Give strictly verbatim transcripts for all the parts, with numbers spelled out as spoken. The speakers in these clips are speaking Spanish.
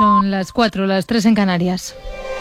Son las cuatro, las tres en Canarias.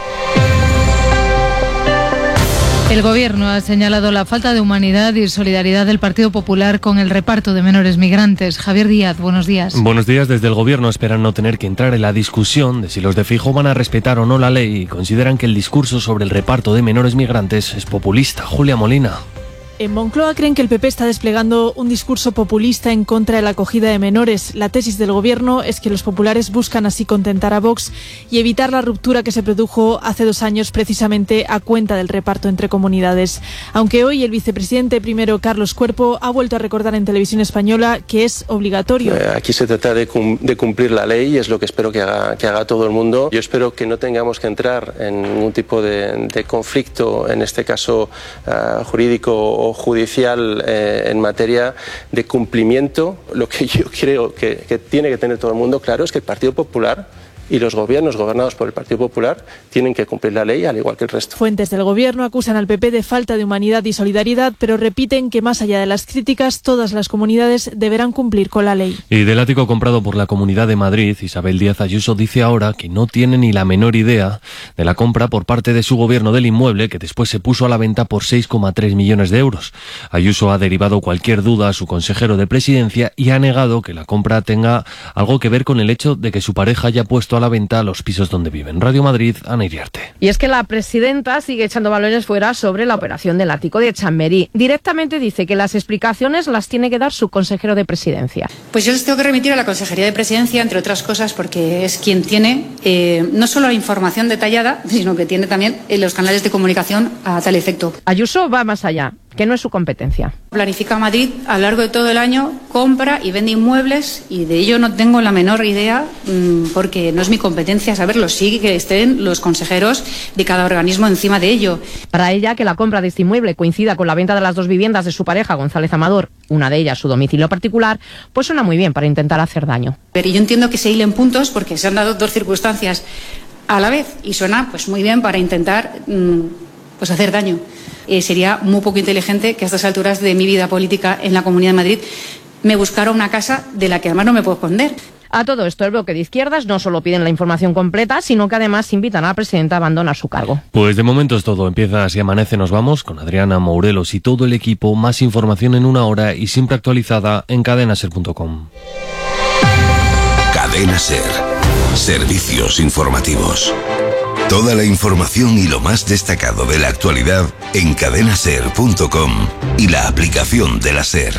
El Gobierno ha señalado la falta de humanidad y solidaridad del Partido Popular con el reparto de menores migrantes. Javier Díaz, buenos días. Buenos días. Desde el Gobierno esperan no tener que entrar en la discusión de si los de Feijóo van a respetar o no la ley y consideran que el discurso sobre el reparto de menores migrantes es populista. Julia Molina. En Moncloa creen que el P P está desplegando un discurso populista en contra de la acogida de menores. La tesis del Gobierno es que los populares buscan así contentar a Vox y evitar la ruptura que se produjo hace dos años precisamente a cuenta del reparto entre comunidades. Aunque hoy el vicepresidente primero, Carlos Cuerpo, ha vuelto a recordar en Televisión Española que es obligatorio. Aquí se trata de, cum- de cumplir la ley y es lo que espero que haga, que haga todo el mundo. Yo espero que no tengamos que entrar en ningún tipo de, de conflicto, en este caso uh, jurídico o judicial eh, en materia de cumplimiento. Lo que yo creo que, que tiene que tener todo el mundo claro es que el Partido Popular y los gobiernos gobernados por el Partido Popular tienen que cumplir la ley al igual que el resto. Fuentes del Gobierno acusan al P P de falta de humanidad y solidaridad, pero repiten que más allá de las críticas, todas las comunidades deberán cumplir con la ley. Y del ático comprado por la Comunidad de Madrid, Isabel Díaz Ayuso dice ahora que no tiene ni la menor idea de la compra por parte de su gobierno del inmueble, que después se puso a la venta por seis coma tres millones de euros. Ayuso ha derivado cualquier duda a su consejero de Presidencia y ha negado que la compra tenga algo que ver con el hecho de que su pareja haya puesto a la venta los pisos donde viven. Radio Madrid, Ana Iriarte. Y es que la presidenta sigue echando balones fuera sobre la operación del ático de Chamberí. Directamente dice que las explicaciones las tiene que dar su consejero de Presidencia. Pues yo les tengo que remitir a la Consejería de Presidencia, entre otras cosas, porque es quien tiene eh, no solo la información detallada, sino que tiene también eh, los canales de comunicación a tal efecto. Ayuso va más allá, que no es su competencia. Planifica Madrid a lo largo de todo el año, compra y vende inmuebles y de ello no tengo la menor idea mmm, porque no es mi competencia saberlo. Sí que estén los consejeros de cada organismo encima de ello. Para ella, que la compra de este inmueble coincida con la venta de las dos viviendas de su pareja, González Amador, una de ellas su domicilio particular, pues suena muy bien para intentar hacer daño. Pero yo entiendo que se hilen puntos porque se han dado dos circunstancias a la vez y suena pues muy bien para intentar mmm, pues hacer daño. Eh, sería muy poco inteligente que a estas alturas de mi vida política en la Comunidad de Madrid me buscara una casa de la que además no me puedo esconder. A todo esto, el bloque de izquierdas no solo piden la información completa, sino que además invitan a la presidenta a abandonar su cargo. Pues de momento es todo. Empieza Así Amanece, nos vamos con Adriana Mourelos y todo el equipo. Más información en una hora y siempre actualizada en cadena ser punto com. Cadena Ser. Servicios informativos. Toda la información y lo más destacado de la actualidad en cadena ser punto com y la aplicación de la SER.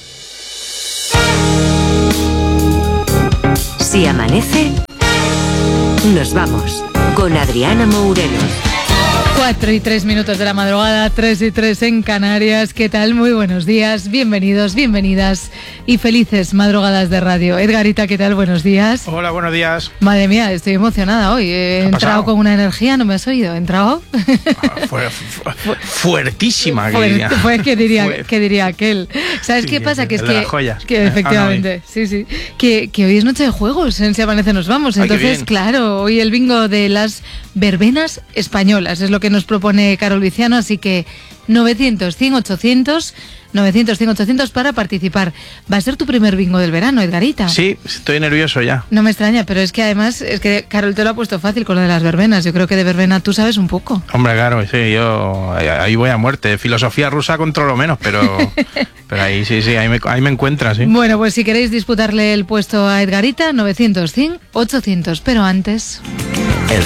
Si amanece, nos vamos con Adriana Mourelos. Cuatro y tres minutos de la madrugada, tres y tres en Canarias. ¿Qué tal? Muy buenos días, bienvenidos, bienvenidas y felices madrugadas de radio. Edgarita, ¿qué tal? Buenos días. Hola, buenos días. Madre mía, estoy emocionada hoy. He entrado pasado? con una energía, ¿no me has oído? ¿He entrado? Ah, fu- fu- fuertísima, que diría. Fuerte, pues que diría, Fue- que diría aquel. ¿Sabes Sí, qué pasa? Que es el de que, las joyas. que Ah, no, efectivamente, sí, sí. Que, que hoy es noche de juegos, en Si Amanece nos vamos. Ay, qué Entonces, bien. claro, hoy el bingo de las verbenas españolas es lo que nos propone Carol Viciano, así que novecientos, cien, ochocientos, novecientos, cien, ochocientos para participar. Va a ser tu primer bingo del verano, Edgarita. Sí, estoy nervioso ya. No me extraña, pero es que además, es que Carol te lo ha puesto fácil con lo de las verbenas. Yo creo que de verbena tú sabes un poco. Hombre, claro, sí, yo ahí voy a muerte. Filosofía rusa controlo menos, pero, pero ahí sí, sí, ahí me, ahí me encuentras, sí. Bueno, pues si queréis disputarle el puesto a Edgarita, novecientos, cien, ochocientos. Pero antes...